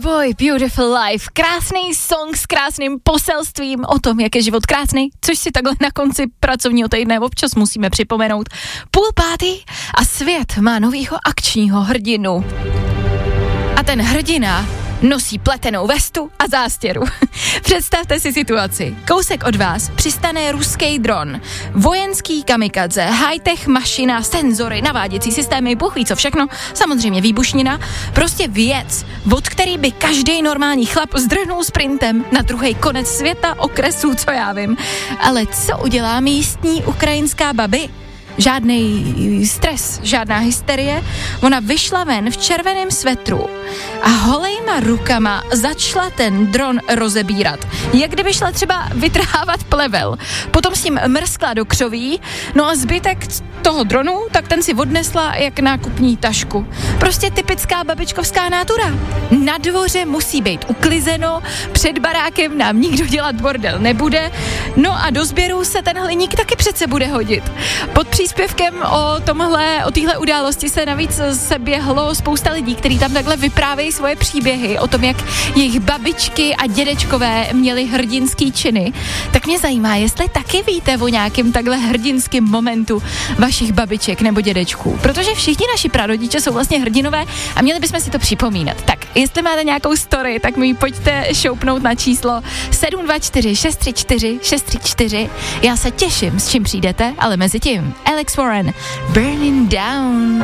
Boy, Beautiful Life. Krásný song s krásným poselstvím o tom, jak je život krásný, což si takhle na konci pracovního týdne občas musíme připomenout. 4:30 a svět má novýho akčního hrdinu. A ten hrdina nosí pletenou vestu a zástěru. Představte si situaci. Kousek od vás přistane ruský dron, vojenský kamikadze, high-tech mašina, senzory, naváděcí systémy, bůh ví co všechno, samozřejmě výbušnina, prostě věc, od který by každý normální chlap zdrhnul sprintem na druhý konec světa, okresu, co já vím. Ale co udělá místní ukrajinská babi? Žádnej stres, žádná hysterie. Ona vyšla ven v červeném svetru a holejma rukama začala ten dron rozebírat. Jak kdyby šla třeba vytrhávat plevel. Potom s tím mrskla do křoví, no a zbytek toho dronu, tak ten si odnesla jak nákupní tašku. Prostě typická babičkovská nátura. Na dvoře musí být uklizeno, před barákem nám nikdo dělat bordel nebude, no a do sběru se ten hliník taky přece bude hodit. Pod příspěvkem o téhle události se navíc seběhlo spousta lidí, kteří tam takhle vyprávějí svoje příběhy o tom, jak jejich babičky a dědečkové měli hrdinský činy. Tak mě zajímá, jestli taky víte o nějakém takhle hrdinském momentu vašich babiček nebo dědečků. Protože všichni naši prarodiče jsou vlastně hrdinové a měli bychom si to připomínat. Tak, jestli máte nějakou story, tak mi ji pojďte šoupnout na číslo 724 634 634. Já se těším, s čím přijdete, ale mezi tím Alex Warren, Burning Down.